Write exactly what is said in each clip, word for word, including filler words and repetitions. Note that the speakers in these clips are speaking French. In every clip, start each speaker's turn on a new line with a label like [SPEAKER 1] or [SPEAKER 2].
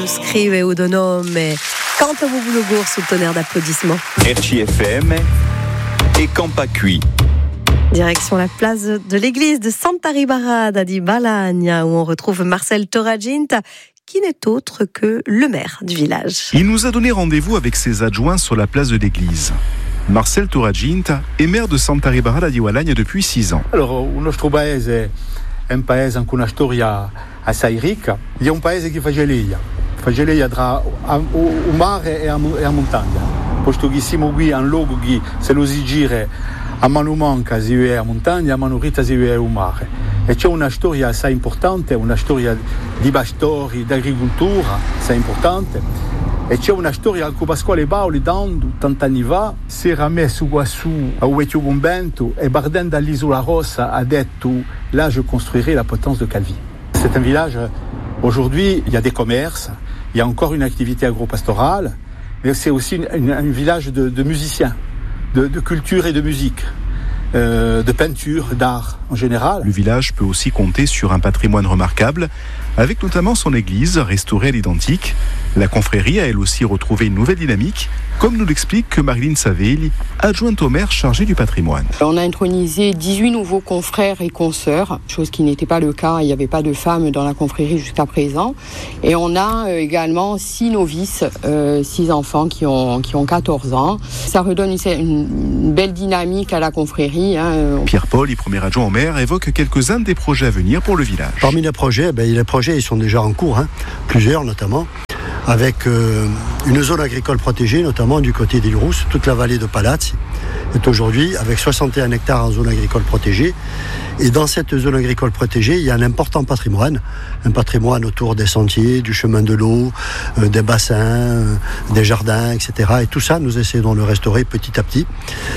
[SPEAKER 1] scrive o nome. Quanto vous voulez sous le tonnerre d'applaudissements.
[SPEAKER 2] R C F M et Campacui.
[SPEAKER 1] Direction la place de l'église de Santa Ribarada di Balagna, où on retrouve Marcel Toraginta, qui n'est autre que le maire du village.
[SPEAKER 3] Il nous a donné rendez-vous avec ses adjoints sur la place de l'église. Marcel Toraginta est maire de Santa Ribarada di Balagna depuis six ans.
[SPEAKER 4] Alors, il nostro paese è un paese con una storia assai ricca. È un paese che fa geleia. Fa geleia tra il mare e la montagna. Posto che siamo qui a un luogo che se lo si gira a mano manca si vede la montagna, a mano rita si vede il mare. E c'è una storia assai importante, una storia di pastori, di agricoltura assai importante. E c'è una storia che Pasquale Bauli, ottanta anni fa, si era messo qua su a un vecchio convento e partendo dall'Isola Rossa ha detto là je construirai la potence de Calvi. C'est un village, aujourd'hui il y a des commerces, il y a encore une activité agro-pastorale, mais c'est aussi une, un village de, de musiciens, de, de culture et de musique. Euh, de peinture, d'art en général.
[SPEAKER 3] Le village peut aussi compter sur un patrimoine remarquable, avec notamment son église restaurée à l'identique. La confrérie a elle aussi retrouvé une nouvelle dynamique, comme nous l'explique Marilyn Savelli, adjointe au maire chargée du patrimoine.
[SPEAKER 5] On a intronisé dix-huit nouveaux confrères et consoeurs, chose qui n'était pas le cas, il n'y avait pas de femmes dans la confrérie jusqu'à présent. Et on a également six novices, euh, six enfants qui ont, qui ont quatorze ans. Ça redonne une, une belle dynamique à la confrérie. Hein.
[SPEAKER 3] Pierre Paul, premier adjoint au maire, évoque quelques-uns des projets à venir pour le village.
[SPEAKER 6] Parmi les projets, ben, les projets ils sont déjà en cours, hein, plusieurs notamment, avec euh, une zone agricole protégée, notamment du côté d'Île-Rousse. Toute la vallée de Palazzi est aujourd'hui avec soixante et un hectares en zone agricole protégée. Et dans cette zone agricole protégée, il y a un important patrimoine, un patrimoine autour des sentiers, du chemin de l'eau, euh, des bassins, euh, des jardins, et cetera. Et tout ça, nous essayons de le restaurer petit à petit.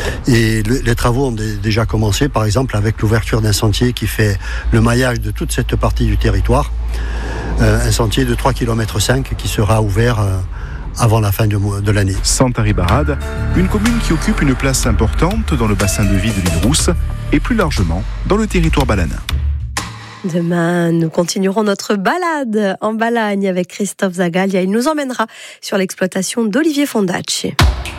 [SPEAKER 6] Et le, les travaux ont d- déjà commencé, par exemple, avec l'ouverture d'un sentier qui fait le maillage de toute cette partie du territoire. Euh, un sentier de trois virgule cinq kilomètres qui sera ouvert euh, avant la fin de, de l'année.
[SPEAKER 3] Santa Ribarada, une commune qui occupe une place importante dans le bassin de vie de l'Île-Rousse et plus largement dans le territoire balanin.
[SPEAKER 1] Demain, nous continuerons notre balade en Balagne avec Christophe Zagalia. Il nous emmènera sur l'exploitation d'Olivier Fondacci.